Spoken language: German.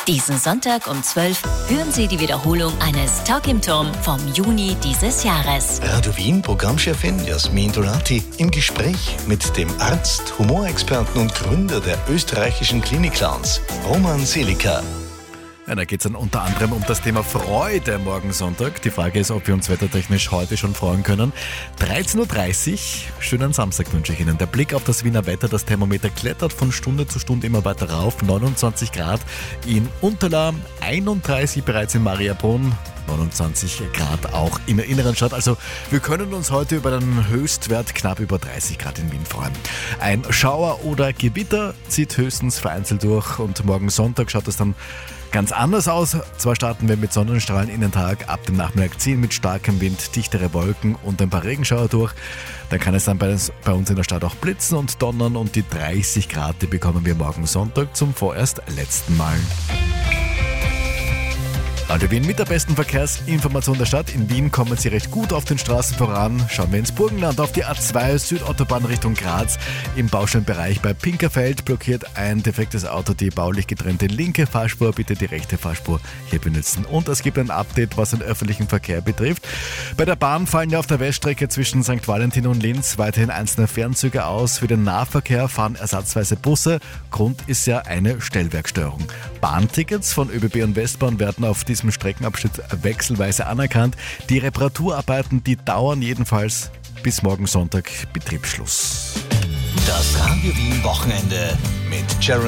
Diesen Sonntag um 12 hören Sie die Wiederholung eines Talk im Turm vom Juni dieses Jahres. Radio Wien Programmchefin Jasmin Dolati im Gespräch mit dem Arzt, Humorexperten und Gründer der österreichischen Klinik-Clowns, Roman Seliker. Ja, da geht es dann unter anderem um das Thema Freude morgen Sonntag. Die Frage ist, ob wir uns wettertechnisch heute schon freuen können. 13.30 Uhr, schönen Samstag wünsche ich Ihnen. Der Blick auf das Wiener Wetter, das Thermometer klettert von Stunde zu Stunde immer weiter rauf. 29 Grad in Unterla, 31 bereits in Mariabrunn, 29 Grad auch in der inneren Stadt. Also wir können uns heute über den Höchstwert knapp über 30 Grad in Wien freuen. Ein Schauer oder Gewitter zieht höchstens vereinzelt durch und morgen Sonntag schaut es dann ganz anders aus. Zwar starten wir mit Sonnenstrahlen in den Tag, ab dem Nachmittag ziehen mit starkem Wind dichtere Wolken und ein paar Regenschauer durch. Dann kann es dann bei uns in der Stadt auch blitzen und donnern und die 30 Grad, die bekommen wir morgen Sonntag zum vorerst letzten Mal. Radio Wien mit der besten Verkehrsinformation der Stadt. In Wien kommen Sie recht gut auf den Straßen voran. Schauen wir ins Burgenland auf die A2 Südautobahn Richtung Graz. Im Baustellenbereich bei Pinkerfeld blockiert ein defektes Auto die baulich getrennte linke Fahrspur. Bitte die rechte Fahrspur hier benutzen. Und es gibt ein Update, was den öffentlichen Verkehr betrifft. Bei der Bahn fallen ja auf der Weststrecke zwischen St. Valentin und Linz weiterhin einzelne Fernzüge aus. Für den Nahverkehr fahren ersatzweise Busse. Grund ist ja eine Stellwerkstörung. Bahntickets von ÖBB und Westbahn werden auf diesem Streckenabschnitt wechselweise anerkannt. Die Reparaturarbeiten, die dauern jedenfalls bis morgen Sonntag Betriebsschluss. Das Radio Wien Wochenende mit Jeremy